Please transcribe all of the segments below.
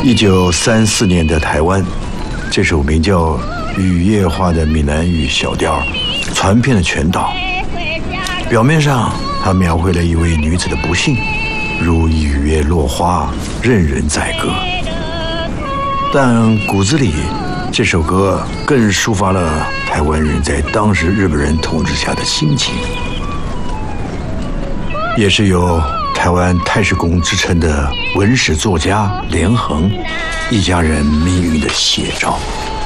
1934年的台湾，这首名叫《雨夜花》的闽南语小调传遍了全岛。表面上，它描绘了一位女子的不幸，如雨夜落花，任人宰割。但骨子里，这首歌更抒发了台湾人在当时日本人统治下的心情，也是有台湾太史公之称的文史作家连横一家人命运的写照。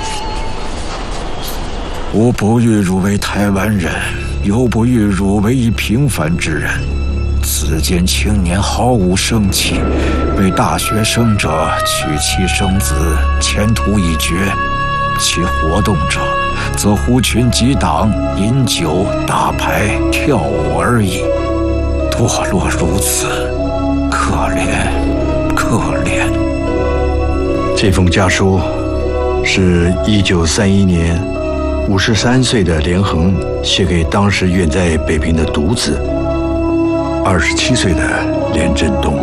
吾不欲汝为台湾人，又不欲汝为一平凡之人。此间青年毫无生气，为大学生者娶妻生子，前途已决；其活动者，则呼群集党，饮酒打牌跳舞而已。堕落如此，可怜可怜。 这封家书是1931年53岁的连横写给当时远在北平的独子27岁的连震东。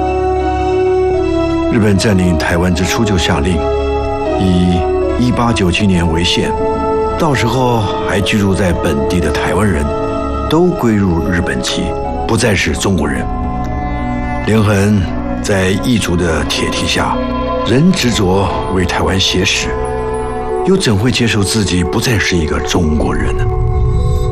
日本占领台湾之初就下令，以1897年为限，到时候还居住在本地的台湾人都归入日本籍，不再是中国人。连横在异族的铁蹄下，仍执着为台湾写史，又怎会接受自己不再是一个中国人呢？